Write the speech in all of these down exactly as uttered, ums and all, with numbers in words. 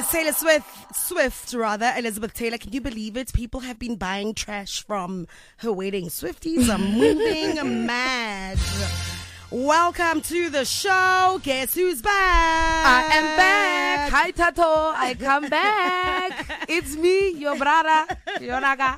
It's Taylor Swift, Swift rather, Elizabeth Taylor. Can you believe it? People have been buying trash from her wedding. Swifties are moving mad. Welcome to the show. Guess who's back? I am back. Hi, Tato. I come back. It's me, your brother, Yonaga.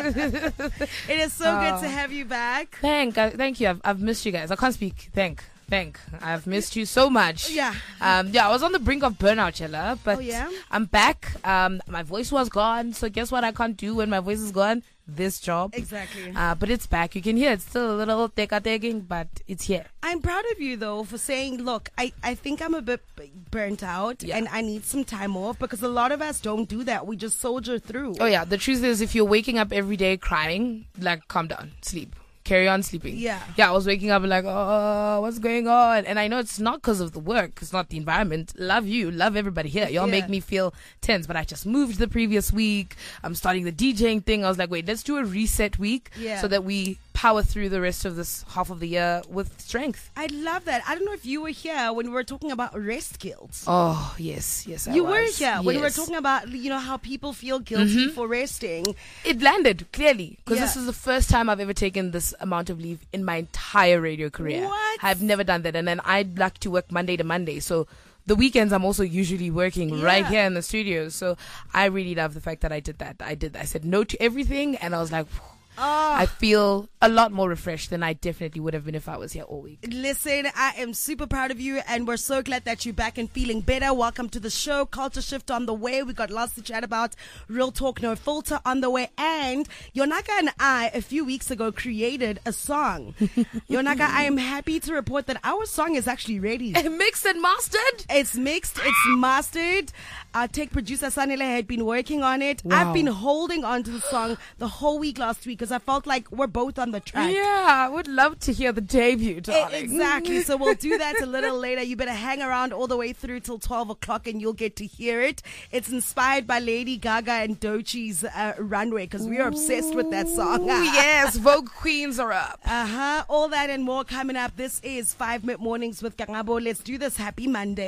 It is so Oh. good to have you back. Thank, uh, thank you. I've, I've missed you guys. I can't speak. Thank, thank. I've missed you so much. Yeah. Um. Yeah. I was on the brink of burnout, Chella, but Oh, yeah? I'm back. Um. My voice was gone, so guess what? I can't do when my voice is gone. This job. Exactly. Uh, but it's back. You can hear it's still a little teka-taking, but it's here. I'm proud of you, though, for saying, look, I, I think I'm a bit b- burnt out Yeah. and I need some time off, because a lot of us don't do that. We just soldier through. Oh yeah, the truth is, if you're waking up every day crying, like, calm down, sleep, carry on sleeping. Yeah. Yeah, I was waking up and like, oh, what's going on? And I know it's not because of the work, it's not the environment. Love you, love everybody here. Y'all Yeah. make me feel tense, but I just moved the previous week. I'm starting the DJing thing. I was like, wait, let's do a reset week Yeah. so that we power through the rest of this half of the year with strength. I love that. I don't know if you were here when we were talking about rest guilt. Oh, yes, yes, I You was. were here when we were Yes. talking about, you know, how people feel guilty for resting. It landed clearly because Yeah. this is the first time I've ever taken this amount of leave in my entire radio career. What? I've never done that, and then I'd like to work Monday to Monday, so the weekends I'm also usually working right Yeah. here in the studio. So I really love the fact that I did that. I did. I said no to everything, and I was like, Oh, I feel a lot more refreshed than I definitely would have been if I was here all week. listen, I am super proud of you, and we're so glad that you're back and feeling better. Welcome to the show. Culture Shift on the way. We got lots to chat about. Real Talk, No Filter on the way. And Yonaka and I, a few weeks ago, created a song. Yonaka, I am happy to report that our song is actually ready. Mixed and mastered. It's mixed, it's mastered. Our tech producer Sanile had been working on it. Wow. I've been holding on to the song the whole week last week because I felt like we're both on the track. Yeah, I would love to hear the debut, E- darling. Exactly. So we'll do that a little later. You better hang around all the way through till twelve o'clock and you'll get to hear it. It's inspired by Lady Gaga and Doechie's uh, Runway, because we are obsessed with that song. Ooh, yes, Vogue Queens are up. Uh-huh. All that and more coming up. This is five Minute Mornings with Kangabo. Let's do this. Happy Monday.